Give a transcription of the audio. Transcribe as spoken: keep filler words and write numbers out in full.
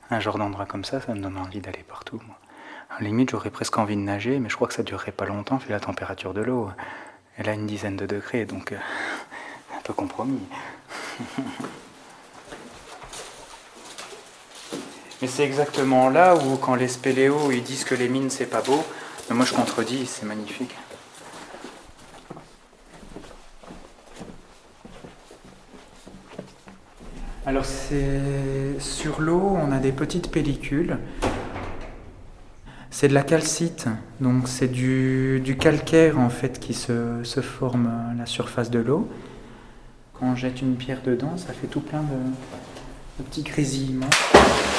Un genre d'endroit comme ça, ça me donne envie d'aller partout, moi. À la limite, j'aurais presque envie de nager, mais je crois que ça durerait pas longtemps, vu la température de l'eau. Elle a une dizaine de degrés, donc euh, un peu compromis. Mais c'est exactement là où, quand les spéléos ils disent que les mines c'est pas beau, mais moi je contredis, c'est magnifique. Alors c'est sur l'eau, on a des petites pellicules. C'est de la calcite, donc c'est du, du calcaire en fait qui se, se forme à la surface de l'eau. Quand on jette une pierre dedans, ça fait tout plein de, de petits grésillements.